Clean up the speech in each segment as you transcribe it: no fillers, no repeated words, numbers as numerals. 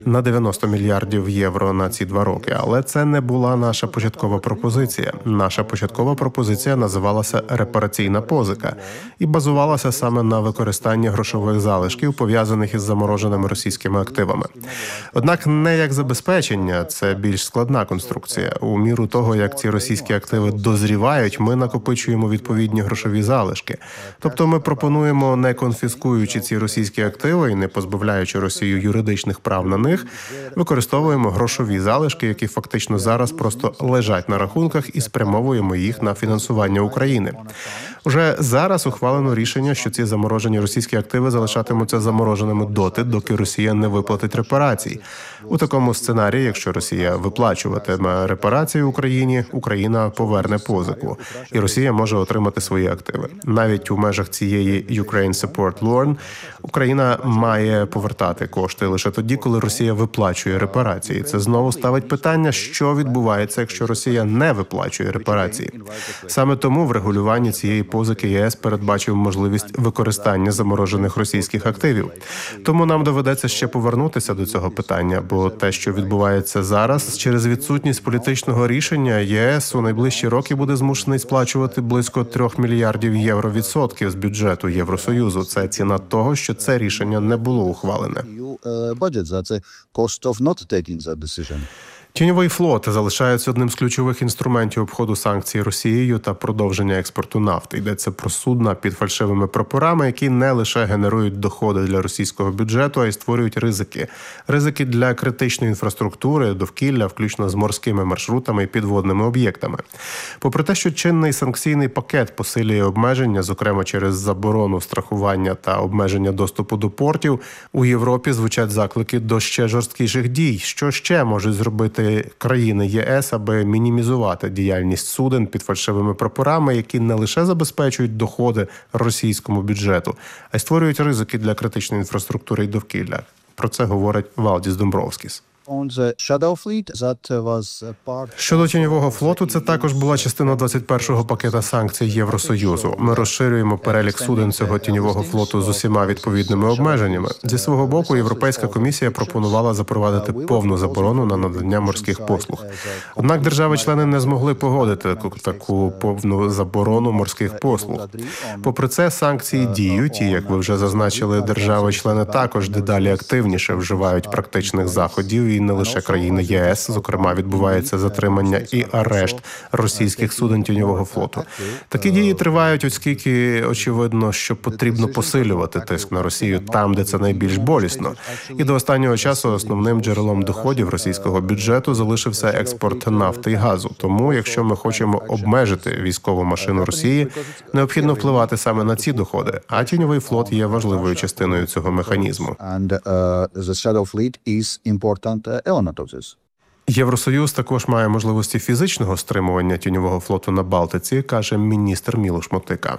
на 90 мільярдів євро на ці 2 роки. Але це не була наша початкова пропозиція. Наша початкова пропозиція називалася «репараційна позика» і базувалася саме на використанні грошових залишків, пов'язаних із замороженими російськими активами. Однак не як забезпечення, це більш складна конструкція. У міру того, як ці російські активи дозрівають, ми накопичуємо відповідні грошові залишки. Тобто ми пропонуємо, не конфіскуючи ці російські активи і не позбавляючи Росію юридичних прав на них, використовуємо грошові залишки, які фактично зараз просто лежать на рахунках, і спрямовуємо їх на фінансування України. Уже зараз ухвалено рішення, що ці заморожені російські активи залишатимуться замороженими доти, доки Росія не виплатить репарацій. У такому сценарії, якщо Росія виплачуватиме репарації Україні, Україна поверне позику, і Росія може отримати свої активи. Навіть у межах цієї Ukraine Support Loan Україна має повертати кошти лише тоді, коли Росія виплачує репарації. Це знову ставить питання, що відбувається, якщо Росія не виплачує репарації. Саме тому в регулюванні цієї позики ЄС передбачив можливість використання заморожених російських активів. Тому нам доведеться ще повернутися до цього питання, бо те, що відбувається зараз, через відсутність політичного рішення, ЄС у найближчі роки буде змушений сплачувати близько 3 мільярдів євро відсотків з бюджету Євросоюзу. Це ціна того, що це рішення не було ухвалене. Тіньовий флот залишається одним з ключових інструментів обходу санкцій Росією та продовження експорту нафти. Йдеться про судна під фальшивими прапорами, які не лише генерують доходи для російського бюджету, а й створюють ризики. Ризики для критичної інфраструктури, довкілля, включно з морськими маршрутами і підводними об'єктами. Попри те, що чинний санкційний пакет посилює обмеження, зокрема через заборону страхування та обмеження доступу до портів, у Європі звучать заклики до ще жорсткіших дій. Що ще можуть зробити країни ЄС, аби мінімізувати діяльність суден під фальшивими прапорами, які не лише забезпечують доходи російському бюджету, а й створюють ризики для критичної інфраструктури і довкілля? Про це говорить Валдіс Домбровскіс. Щодо тіньового флоту, це також була частина 21-го пакета санкцій Євросоюзу. Ми розширюємо перелік суден цього тіньового флоту з усіма відповідними обмеженнями. Зі свого боку, Європейська комісія пропонувала запровадити повну заборону на надання морських послуг. Однак держави-члени не змогли погодити таку повну заборону морських послуг. Попри це, санкції діють, і, як ви вже зазначили, держави-члени також дедалі активніше вживають практичних заходів, і не лише країни ЄС, зокрема, відбувається затримання і арешт російських суден тіньового флоту. Такі дії тривають, оскільки очевидно, що потрібно посилювати тиск на Росію там, де це найбільш болісно. І до останнього часу основним джерелом доходів російського бюджету залишився експорт нафти і газу. Тому, якщо ми хочемо обмежити військову машину Росії, необхідно впливати саме на ці доходи, а тіньовий флот є важливою частиною цього механізму. Євросоюз також має можливості фізичного стримування тіньового флоту на Балтиці, каже міністр Мілош Мотика.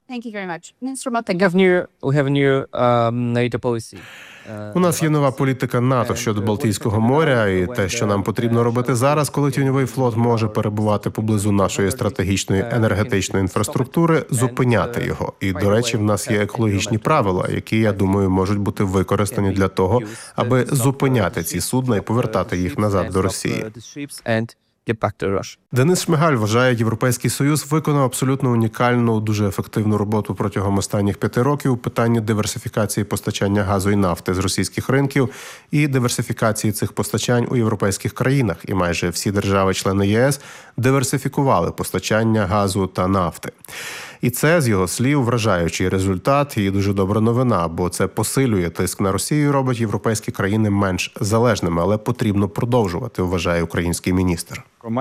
У нас є нова політика НАТО щодо Балтійського моря, і те, що нам потрібно робити зараз, коли тіньовий флот може перебувати поблизу нашої стратегічної енергетичної інфраструктури, зупиняти його. І, до речі, в нас є екологічні правила, які, я думаю, можуть бути використані для того, аби зупиняти ці судна і повертати їх назад до Росії. Денис Шмигаль вважає, Європейський Союз виконав абсолютно унікальну, дуже ефективну роботу протягом останніх 5 років у питанні диверсифікації постачання газу і нафти з російських ринків і диверсифікації цих постачань у європейських країнах. І майже всі держави-члени ЄС диверсифікували постачання газу та нафти. І це, з його слів, вражаючий результат і дуже добра новина, бо це посилює тиск на Росію і робить європейські країни менш залежними, але потрібно продовжувати, вважає український міністр.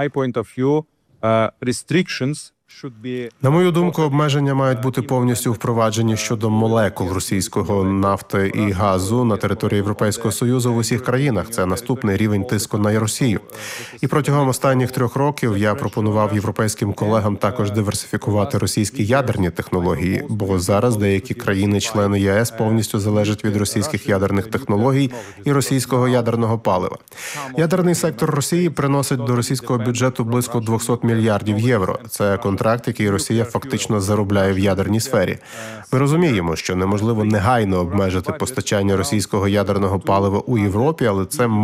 На мою думку, обмеження мають бути повністю впроваджені щодо молекул російського нафти і газу на території Європейського Союзу в усіх країнах. Це наступний рівень тиску на Росію. І протягом останніх 3 років я пропонував європейським колегам також диверсифікувати російські ядерні технології, бо зараз деякі країни-члени ЄС повністю залежать від російських ядерних технологій і російського ядерного палива. Ядерний сектор Росії приносить до російського бюджету близько 200 мільярдів євро. Це контракт, який Росія фактично заробляє в ядерній сфері. Ми розуміємо, що неможливо негайно обмежити постачання російського ядерного палива у Європі, але це